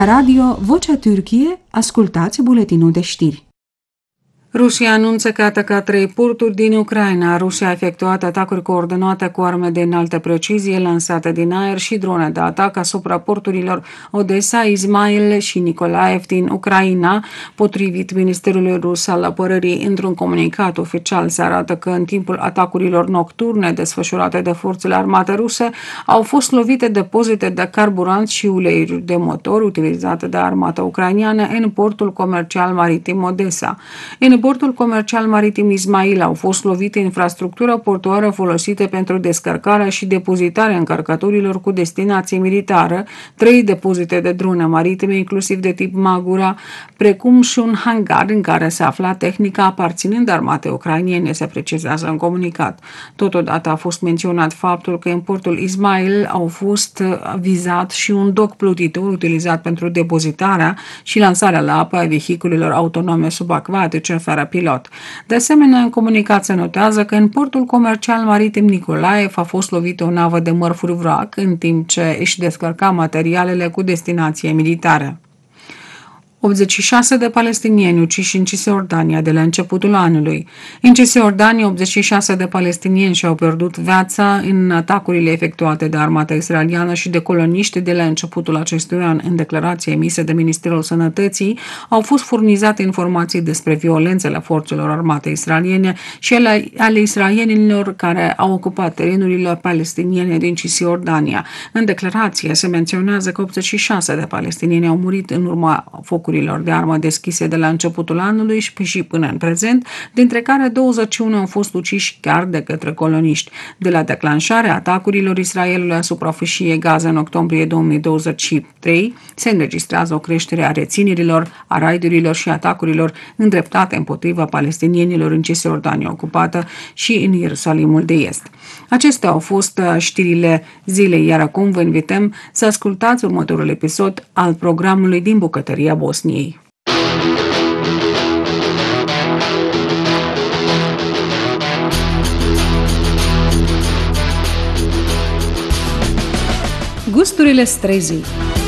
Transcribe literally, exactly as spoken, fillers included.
Radio Vocea Türkiye, ascultați buletinul de știri. Rusia anunță că a atacat trei porturi din Ucraina. Rusia a efectuat atacuri coordonate cu arme de înaltă precizie lansate din aer și drone de atac asupra porturilor Odessa, Izmail și Nikolaev din Ucraina. Potrivit Ministerului Rus al Apărării, într-un comunicat oficial se arată că în timpul atacurilor nocturne desfășurate de forțele armate ruse au fost lovite depozite de carburant și uleiuri de motor utilizate de armata ucraineană în portul comercial maritim Odessa. În portul comercial maritim Izmail au fost lovite infrastructura portoară folosită pentru descărcarea și depozitarea încărcăturilor cu destinație militară, trei depozite de drone maritime, inclusiv de tip Magura, precum și un hangar în care se afla tehnica aparținând armatei ucrainiene, se precizează în comunicat. Totodată a fost menționat faptul că în portul Izmail au fost vizat și un doc plutitor utilizat pentru depozitarea și lansarea la apă a vehiculelor autonome subacvatice fără pilot. De asemenea, în comunicat se notează că în portul comercial maritim Nikolaev a fost lovită o navă de mărfuri vrac în timp ce își descărca materialele cu destinație militară. optzeci și șase de palestinieni uciși în Cisjordania de la începutul anului. În Cisjordania, optzeci și șase de palestinieni și-au pierdut viața în atacurile efectuate de armata israeliană și de coloniști de la începutul acestui an. În declarație emisă de Ministerul Sănătății, au fost furnizate informații despre violențele forțelor armate israeliene și ale, ale israelienilor care au ocupat terenurile palestiniene din Cisjordania. În declarație se menționează că optzeci și șase de palestinieni au murit în urma focului de armă deschise de la începutul anului și, și până în prezent, dintre care douăzeci și unu au fost uciși chiar de către coloniști. De la declanșarea atacurilor Israelului asupra fâșiei Gaza în octombrie două mii douăzeci și trei, se înregistrează o creștere a reținerilor, a raidurilor și atacurilor îndreptate împotriva palestinienilor în Cisjordania ocupată și în Ierusalimul de Est. Acestea au fost știrile zilei, iar acum vă invităm să ascultați următorul episod al programului din Bucătăria Bosniei. Gusturile străzii.